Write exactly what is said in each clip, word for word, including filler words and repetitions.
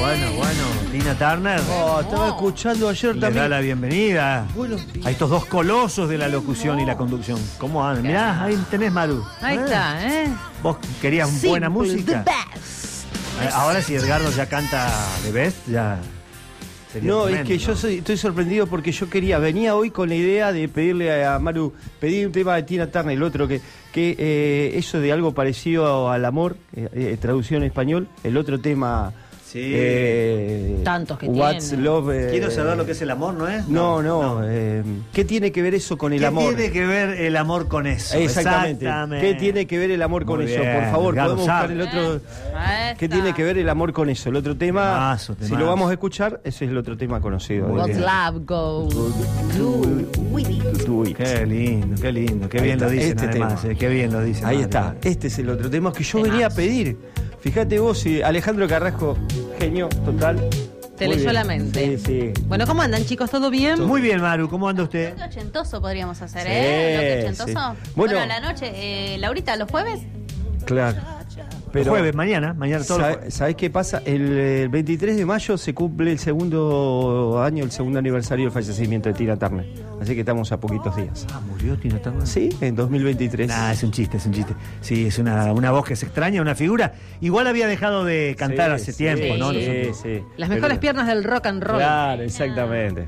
bueno, bueno. Tina Turner. Oh, estaba escuchando ayer Le también. da la bienvenida a estos dos colosos de la locución y la conducción. ¿Cómo andan? Mirá, ahí tenés, Maru. Ahí ¿Eh? está, ¿eh? ¿Vos querías Simple, buena música? the best. Eh, Ahora si Edgardo ya canta The Best, ya sería No, tremendo, es que yo ¿no? soy- estoy sorprendido porque yo quería, venía hoy con la idea de pedirle a Maru, pedir un tema de Tina Turner, el otro que, que eh, eso de algo parecido al amor, eh, eh, traducción en español, el otro tema... Sí. eh, Tantos que What's tiene. Love, eh, Quiero saber lo que es el amor, ¿no es? No, no, eh, ¿qué tiene que ver eso con el ¿Qué amor? tiene que ver el amor con eso? Exactamente. ¿Qué tiene que ver el amor con Muy eso? bien, Por favor, Edgardo podemos buscar sabe. el otro. Ahí ¿Qué está. tiene que ver el amor con eso? El otro tema, Temazo, si temazo. lo vamos a escuchar, ese es el otro tema conocido. Muy What's bien. love go do with it. Do it. Qué lindo, qué lindo, qué Ahí bien está, lo dicen este además, tema. eh, qué bien lo dicen. Ahí Maru. está, este es el otro tema que yo Temazo. venía a pedir. Fíjate vos, si Alejandro Carrasco, genio total. Te Muy leyó bien. la mente. Sí, sí. Bueno, ¿cómo andan, chicos? ¿Todo bien? Muy bien, Maru, ¿cómo anda usted? Bloque ochentoso podríamos hacer, Sí, ¿eh? Bloque ochentoso. sí. Bueno, Bueno. a la noche, eh, Laurita, ¿los jueves? Claro. Pero, Jueves, mañana, mañana todo. ¿sabe- ¿Sabés qué pasa? El, el veintitrés de mayo se cumple el segundo año, el segundo aniversario del fallecimiento de Tina Turner. Así que estamos a poquitos días. Ah, murió Tina Turner. Sí, en dos mil veintitrés. Nah, es un chiste, es un chiste. Sí, es una, una voz que se extraña, una figura. Igual había dejado de cantar Sí, hace sí, tiempo, ¿no? Sí, Nosotros- sí. Las mejores Pero- piernas del rock and roll. Claro, exactamente.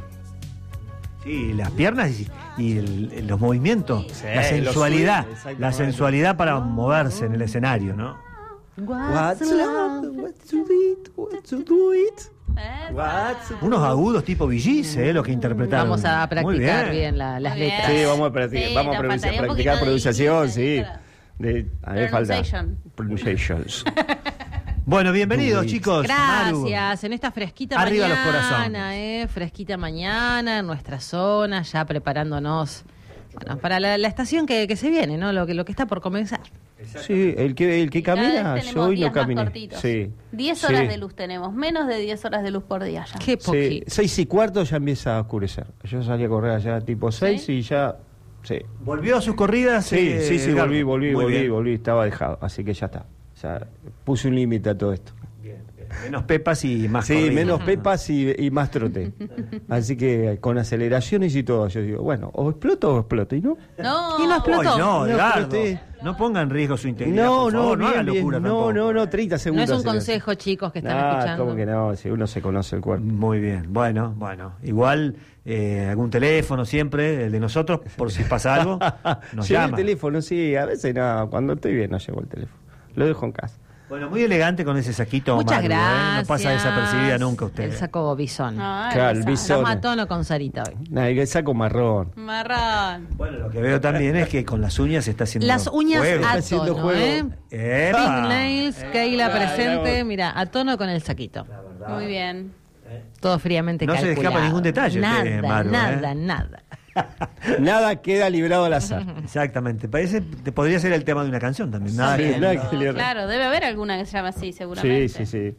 Sí, las piernas y, y el- el- los movimientos, Sí, la los sensualidad, swing, exactamente. la sensualidad para moverse en el escenario, ¿no? What's love? What's to do it? What's to do it? Eh, What's Unos agudos tipo Villis, ¿eh? Los que interpretaron. Vamos a Muy practicar bien, la- las Muy bien. letras. Sí, vamos a practicar, Sí, vamos a nos pronunciar- faltaría un practicar poquito de pronunciación, inglés, sí. claro. De, a mí me falta. Pronunciation. Pronunciations. Bueno, bienvenidos, Uy. chicos. Maru. Gracias, en esta fresquita Arriba los mañana, corazones. eh, fresquita mañana, en nuestra zona, ya preparándonos bueno, para la, la estación que, que se viene, ¿no? Lo que, lo que está por comenzar. Sí, el que, el que Cada camina, vez yo tenemos hoy no días más caminé. cortitos. Sí. diez horas Sí. de luz tenemos, menos de diez horas de luz por día ya. Qué Sí, poquito. seis y cuarto ya empieza a oscurecer. Yo salí a correr allá tipo seis ¿Sí? y ya. Sí. ¿Volvió a sus corridas? Sí, eh, sí, sí, Edgardo? volví, volví, Muy volví, bien. volví, estaba dejado, así que ya está. Ya puse un límite a todo esto. Bien, bien. Menos pepas y más Sí, corridas. menos pepas y, y más trote. Así que con aceleraciones y todo, yo digo, bueno, o exploto o exploto, ¿y no? No, ¿Y no Ay, explotó? no, No Edgardo. exploté. No ponga en riesgo su integridad. No, por no, favor, no haga bien, bien. locura No, tampoco. no, no, treinta No segundos. es un aceleración. consejo, chicos, que están Ah, escuchando. ¿cómo que no? Si uno se conoce el cuerpo. Muy bien, bueno, bueno. Igual, eh, algún teléfono siempre, el de nosotros, por si pasa algo, nos Llevo llama. el teléfono, sí, a veces no, cuando estoy bien no llevo el teléfono. Lo dejo en casa. Bueno, muy elegante con ese saquito, Muchas Maru, ¿eh? gracias. No pasa desapercibida nunca usted. El saco bisón. No, Claro, el el bisón. Estamos a tono con Sarita hoy. Nah, el saco marrón. Marrón. Bueno, lo que veo también es que con las uñas se está haciendo Las uñas juego. a haciendo tono, juego. ¿eh? ¡Epa! Pink Nails, Keila Ah, presente, bravo. mira, a tono con el saquito. Muy bien. Todo fríamente No se le calculado. escapa ningún detalle, Nada, usted, Maru, nada, ¿eh? nada. Nada queda librado al azar. Exactamente. Parece, te podría ser el tema de una canción también. Nada Sí, que- nada que le- Claro, debe haber alguna que se llame así, Sí, seguramente. sí, sí.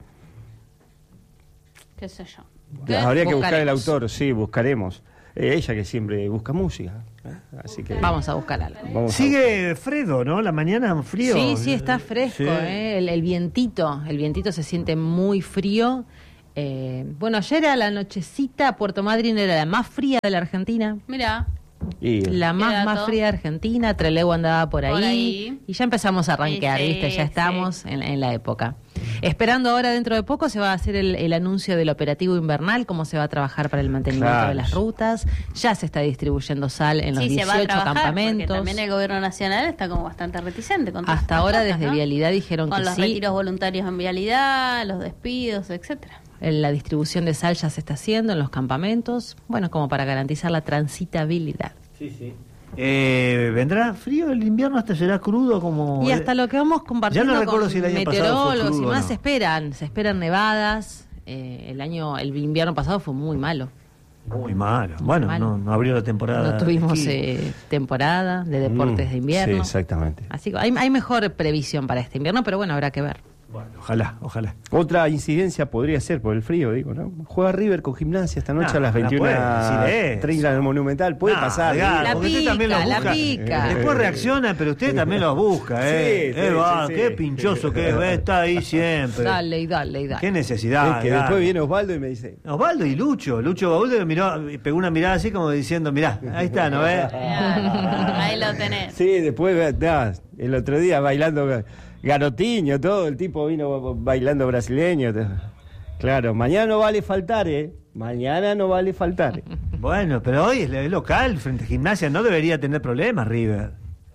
¿Qué sé yo? Habría que buscar el Buscaremos. autor, sí, buscaremos. Eh, ella que siempre busca música. ¿eh? Así que Vamos a buscar algo. vamos a- Sigue Fredo, ¿no? La mañana frío. Sí, sí, está fresco, Sí. ¿eh? el, el vientito, el vientito se siente muy frío. Eh, bueno, ayer a la nochecita Puerto Madryn era la más fría de la Argentina. Mira, y- La más, dato? más fría de Argentina, Trelew andaba por ahí, Por ahí. y ya empezamos a arranquear, Sí, ¿viste? Ya sí. estamos en, en la época. Esperando ahora dentro de poco se va a hacer el, el anuncio del operativo invernal, cómo se va a trabajar para el mantenimiento Claro. de las rutas. Ya se está distribuyendo sal en los sí, se va a dieciocho trabajar porque campamentos. también el gobierno nacional está como bastante reticente con todas Hasta estas ahora cosas, desde ¿no? Vialidad dijeron Con que los sí. retiros voluntarios en vialidad, los despidos, etcétera. La distribución de sal ya se está haciendo en los campamentos, bueno, como para garantizar la transitabilidad. Sí, sí. Eh, ¿Vendrá frío el invierno? ¿Hasta será crudo? Como Y hasta lo que vamos compartiendo Ya no recuerdo con si el año pasado fue meteorólogos y crudo o más no. se esperan, se esperan nevadas. Eh, el año, el invierno pasado fue muy malo. Muy malo. Bueno, malo. No, no abrió la temporada. No tuvimos de esquí. eh, temporada de deportes Mm, de invierno. Sí, exactamente. Así que hay, hay mejor previsión para este invierno, pero bueno, habrá que ver. Bueno, ojalá, ojalá. Otra incidencia podría ser por el frío, digo, ¿no? Juega River con Gimnasia esta noche No, a las no veintiuna treinta en el Monumental. Puede No, pasar. Edgardo, La porque usted pica, también lo la busca. pica. Después reacciona, pero usted también lo busca, ¿eh? Sí, Eh, sí, va, sí, qué sí. pinchoso que es, ¿ves? Está ahí siempre. Dale y dale y dale. Qué necesidad. Es que Edgardo. después viene Osvaldo y me dice... Osvaldo y Lucho. Lucho Baúl me miró, pegó una mirada así como diciendo, mirá, ahí está, ¿no ves? Ahí lo tenés. Sí, después, nah, el otro día bailando Garotinho, todo, el tipo vino bailando brasileño. todo. Claro, mañana no vale faltar, ¿eh? Mañana no vale faltar. ¿eh? Bueno, pero hoy es local, frente a Gimnasia, no debería tener problemas, River.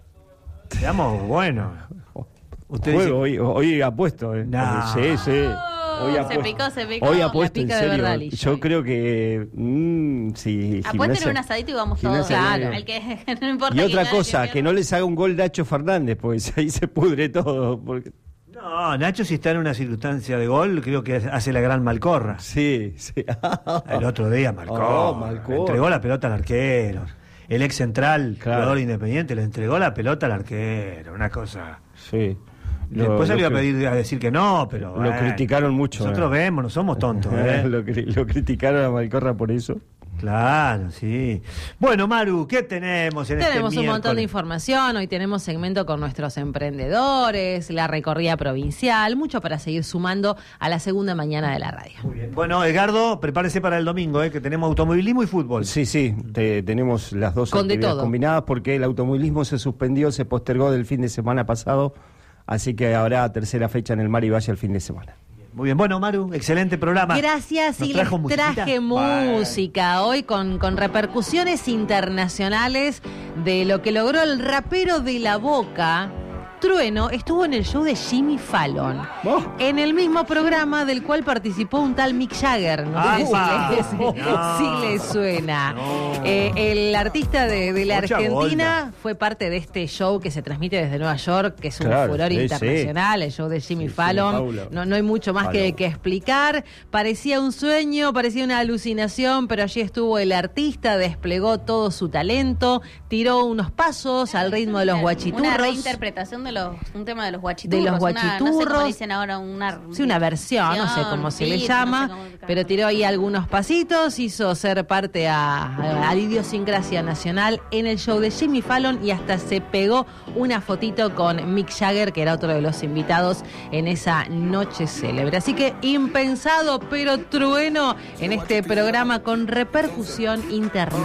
Seamos buenos. Usted Juego, dice- hoy, hoy apuesto, ¿eh? No. Sí, sí. Hoy se apuesto. picó, se picó. Hoy La apuesto en pica de serio. verdad, Lillo. Yo creo que... Mm, sí, Apuesten Gimnasia- un asadito y vamos todos. Gimnasia Claro. El que no importa. Y quién otra gane, cosa, quién que no les haga un gol Nacho Fernández, porque ahí se pudre todo. Porque... No, Nacho, si está en una circunstancia de gol, creo que hace la gran Malcorra. Sí, sí. El otro día Malcorra. Oh, Malcorra. Entregó la pelota al arquero. El ex central, Claro. jugador independiente, le entregó la pelota al arquero. Una cosa. Sí. Después Lo- salió a lo cri- pedir a decir que no, pero. Lo bueno, criticaron mucho, Nosotros eh. vemos, no somos tontos, ¿eh? lo, cri- lo criticaron a Malcorra por eso. Claro, sí. Bueno, Maru, ¿qué tenemos en Tenemos este un montón de miércoles? información, hoy tenemos segmento con nuestros emprendedores, la recorrida provincial, mucho para seguir sumando a la segunda mañana de la radio. Muy bien. Bueno, Edgardo, prepárese para el domingo, ¿eh? Que tenemos automovilismo y fútbol. Sí, sí, te- tenemos las dos Con de actividades todo. combinadas porque el automovilismo se suspendió, se postergó del fin de semana pasado, así que habrá tercera fecha en el Mar y Valle el fin de semana. Muy bien. Bueno, Maru, excelente programa. Gracias, ¿Nos y trajo les musiquita? traje música hoy con, con repercusiones internacionales de lo que logró el rapero de La Boca. Trueno estuvo en el show de Jimmy Fallon, Oh. en el mismo programa del cual participó un tal Mick Jagger. No sé ¡Apa! si, le, No. si le suena. No. Eh, el artista de, de la Mucha Argentina bolda. fue parte de este show que se transmite desde Nueva York, que es un Claro, furor sí, sí. internacional, el show de Jimmy Sí, Fallon. Jimmy Fallon. No, no hay mucho más que, Fallon. que explicar. Parecía un sueño, parecía una alucinación, pero allí estuvo el artista, desplegó todo su talento, tiró unos pasos al ritmo de los guachiturros. Una reinterpretación de los, un tema de los guachiturros. De los una- no sé cómo guachiturros. dicen ahora, una... Sí, una versión, no sé cómo se le beat, llama, no sé cómo- pero tiró ahí algunos pasitos, hizo ser parte a, a, a la idiosincrasia nacional en el show de Jimmy Fallon y hasta se pegó una fotito con Mick Jagger, que era otro de los invitados en esa noche célebre. Así que impensado, pero trueno en este programa con repercusión interna.